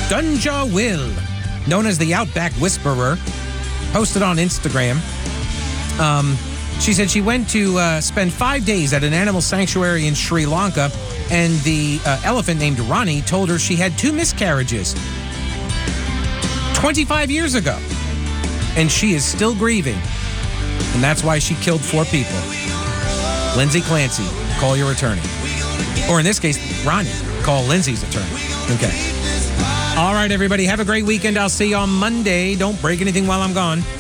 Dunja Will, known as the Outback Whisperer, posted on Instagram. She said she went to spend 5 days at an animal sanctuary in Sri Lanka, and the elephant named Ronnie told her she had 2 miscarriages 25 years ago, and she is still grieving, and that's why she killed 4 people. Lindsay Clancy, call your attorney. Or in this case, Ronnie, call Lindsay's attorney. Okay. All right, everybody, have a great weekend. I'll see you on Monday. Don't break anything while I'm gone.